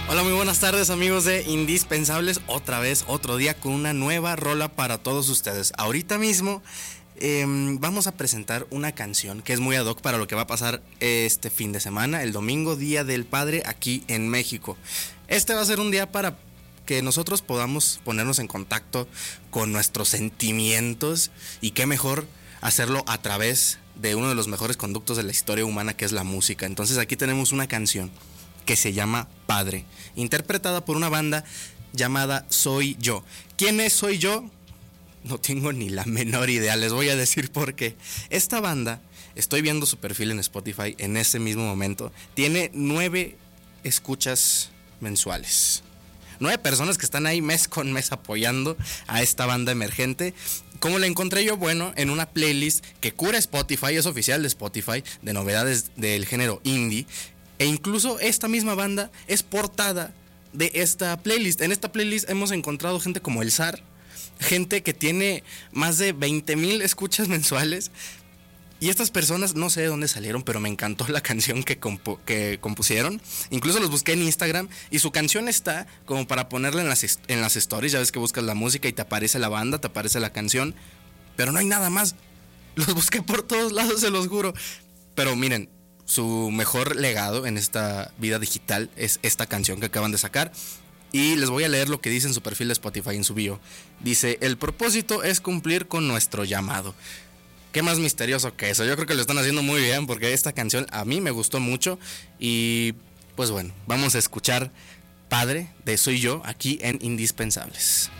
Hola, muy buenas tardes amigos de Indispensables. Otra vez, otro día con una nueva rola para todos ustedes. Ahorita mismo vamos a presentar una canción que es muy ad hoc para lo que va a pasar este fin de semana, el domingo, Día del Padre, aquí en México. Este va a ser un día para que nosotros podamos ponernos en contacto con nuestros sentimientos, y qué mejor hacerlo a través de uno de los mejores conductos de la historia humana, que es la música. Entonces aquí tenemos una canción que se llama Padre, interpretada por una banda llamada Soy Yo. ¿Quién es Soy Yo? No tengo ni la menor idea, les voy a decir por qué. Esta banda, estoy viendo su perfil en Spotify en ese mismo momento, tiene 9 escuchas mensuales. 9 personas que están ahí mes con mes apoyando a esta banda emergente. ¿Cómo la encontré yo? Bueno, en una playlist que cura Spotify, es oficial de Spotify, de novedades del género indie. E incluso esta misma banda es portada de esta playlist. En esta playlist hemos encontrado gente como El Zar, gente que tiene más de 20,000 escuchas mensuales. Y estas personas, no sé de dónde salieron, pero me encantó la canción que compusieron. Incluso los busqué en Instagram y su canción está como para ponerla en las stories. Ya ves que buscas la música y te aparece la banda, te aparece la canción, pero no hay nada más. Los busqué por todos lados, se los juro. Pero miren, su mejor legado en esta vida digital es esta canción que acaban de sacar. Y les voy a leer lo que dice en su perfil de Spotify, en su bio. Dice: el propósito es cumplir con nuestro llamado. ¿Qué más misterioso que eso? Yo creo que lo están haciendo muy bien, porque esta canción a mí me gustó mucho. Y pues bueno, vamos a escuchar Padre de Soy Yo aquí en Indispensables.